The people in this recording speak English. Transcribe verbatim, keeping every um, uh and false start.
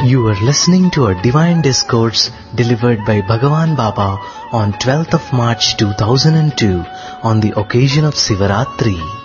You are listening to a divine discourse delivered by Bhagavan Baba on twelfth of March two thousand two on the occasion of Sivaratri.